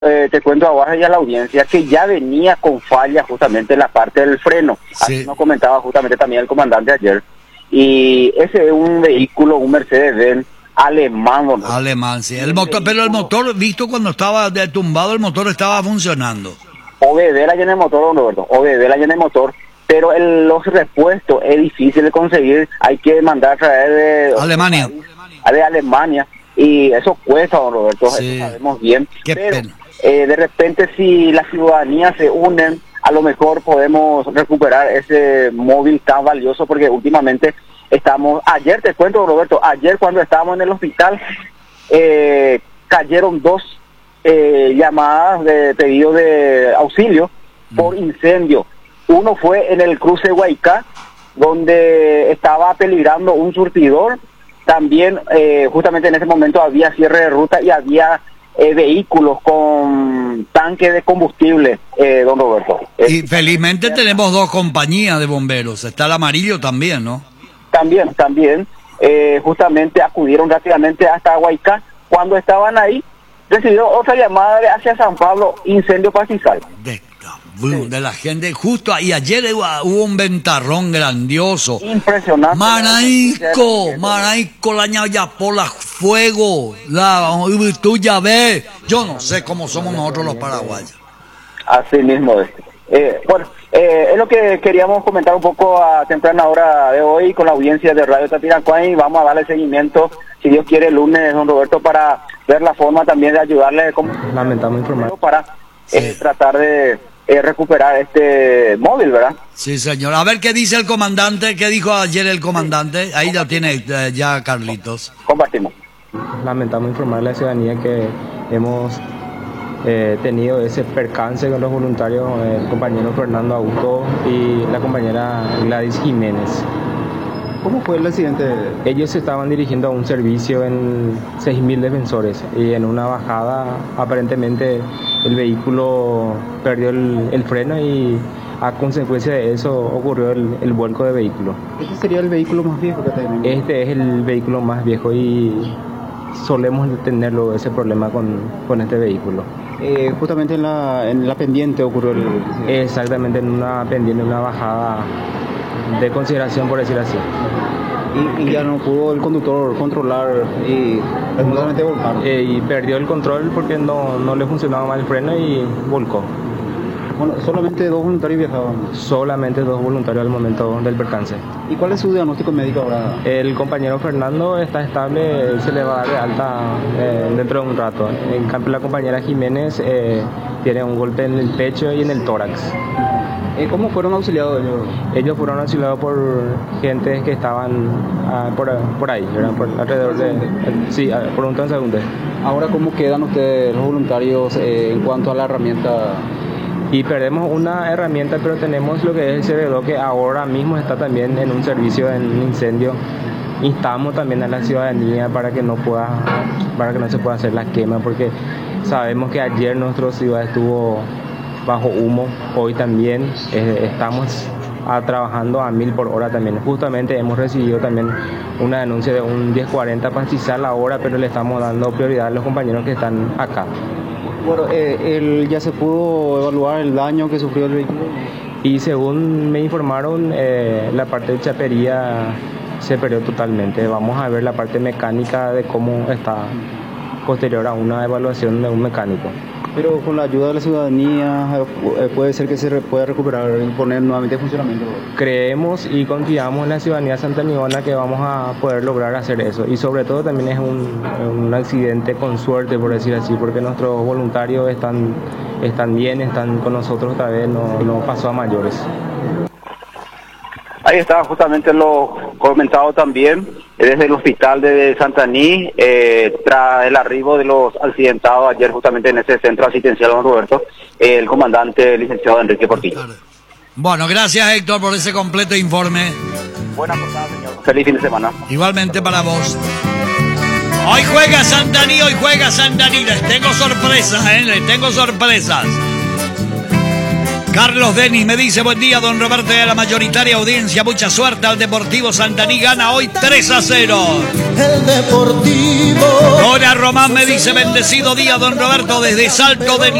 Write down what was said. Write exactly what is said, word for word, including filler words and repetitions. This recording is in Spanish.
Eh, te cuento a vos y a la audiencia que ya venía con falla justamente en la parte del freno. Sí. Así nos comentaba justamente también el comandante ayer. Y ese es un vehículo, un Mercedes-Benz alemán. ¿No? Alemán, sí. El motor, pero el motor, visto cuando estaba detumbado, el motor estaba funcionando. O beber allá en el motor, don Roberto, o beber allá en el motor. Pero el, los repuestos es difícil de conseguir. Hay que mandar a traer de Alemania. De Alemania. Y eso cuesta, don Roberto. Sí. Eso sabemos bien. Qué pero, pena. Eh, de repente, si la ciudadanía se unen, a lo mejor podemos recuperar ese móvil tan valioso, porque últimamente estamos, ayer te cuento, Roberto, ayer cuando estábamos en el hospital, eh, cayeron dos eh, llamadas de pedido de auxilio por incendio. Uno fue en el cruce Huaycá, donde estaba peligrando un surtidor. También, eh, justamente en ese momento había cierre de ruta y había Eh, vehículos con tanque de combustible, eh, don Roberto. Y Eh, felizmente tenemos dos compañías de bomberos. Está el amarillo también, ¿no? También, también, eh, justamente acudieron rápidamente hasta Huaycá. Cuando estaban ahí, recibieron otra llamada de hacia San Pablo, incendio pastizal. De, de la gente, justo ahí ayer hubo un ventarrón grandioso. Impresionante. Maraico, Maraico, la ñayapola, fuego, la, tú ya ves, yo no sé cómo somos nosotros los paraguayos. Así mismo es. Eh, bueno, eh, es lo que queríamos comentar un poco a temprana hora de hoy con la audiencia de Radio Tatiracuay. Vamos a darle seguimiento, si Dios quiere, el lunes, don Roberto, para ver la forma también de ayudarle como lamentamos informar para eh, Sí. tratar de eh, recuperar este móvil, ¿verdad? Sí, señor. A ver qué dice el comandante, qué dijo ayer el comandante. Ahí ya tiene eh, ya Carlitos. Compartimos. Lamentamos informar a la ciudadanía que hemos eh, tenido ese percance con los voluntarios, el compañero Fernando Augusto y la compañera Gladys Jiménez. ¿Cómo fue el accidente? Ellos se estaban dirigiendo a un servicio en seis mil Defensores y en una bajada aparentemente el vehículo perdió el, el freno y a consecuencia de eso ocurrió el, el vuelco de vehículo. ¿Este sería el vehículo más viejo que tenemos? Este es el vehículo más viejo y solemos tenerlo ese problema con, con este vehículo. Eh, justamente en la, en la pendiente ocurrió el... Exactamente en una pendiente, una bajada de consideración, por decir así. Y, y ya no pudo el conductor controlar y lastimosamente volcar. Eh, y perdió el control porque no, no le funcionaba mal el freno y volcó. Bueno, solamente dos voluntarios viajaban. Solamente dos voluntarios al momento del percance. ¿Y cuál es su diagnóstico médico ahora? El compañero Fernando está estable, se le va a dar de alta eh, dentro de un rato. En cambio la compañera Jiménez eh, tiene un golpe en el pecho y en el tórax. Eh, ¿Cómo fueron auxiliados ellos? Ellos fueron auxiliados por gente que estaban ah, por, por ahí, ¿verdad? Por alrededor de... Eh, sí, ah, por un transeúnte. Ahora, ¿cómo quedan ustedes los voluntarios eh, en cuanto a la herramienta? Y perdemos una herramienta, pero tenemos lo que es el C B dos, que ahora mismo está también en un servicio en incendio. Instamos también a la ciudadanía para que no pueda, para que no se pueda hacer la quema, porque sabemos que ayer nuestra ciudad estuvo bajo humo, hoy también eh, estamos a, trabajando a mil por hora también. Justamente hemos recibido también una denuncia de un diez cuarenta pastizal ahora, pero le estamos dando prioridad a los compañeros que están acá. Bueno, eh, el, ¿ya se pudo evaluar el daño que sufrió el vehículo? Y según me informaron, eh, la parte de chapería se perdió totalmente. Vamos a ver la parte mecánica de cómo está posterior a una evaluación de un mecánico. Pero con la ayuda de la ciudadanía eh, puede ser que se re- pueda recuperar y poner nuevamente en funcionamiento. Creemos y confiamos en la ciudadanía santanigona que vamos a poder lograr hacer eso. Y sobre todo también es un, un accidente con suerte, por decir así, porque nuestros voluntarios están, están bien, están con nosotros otra vez, no, no pasó a mayores. Ahí está justamente lo comentado también eh, desde el hospital de Santaní, eh, tras el arribo de los accidentados ayer justamente en ese centro asistencial, don Roberto, eh, el comandante licenciado Enrique Portillo. Bueno, gracias Héctor por ese completo informe. Buena jornada, señor. Feliz fin de semana. Igualmente para vos. Hoy juega Santaní, hoy juega Santaní. Les tengo sorpresas, ¿eh? Les tengo sorpresas. Carlos Denis me dice, buen día, don Roberto, y a la mayoritaria audiencia, mucha suerte al Deportivo Santaní, gana hoy tres a cero. El Deportivo. Dora Román me dice, bendecido día, don Roberto, desde Salto de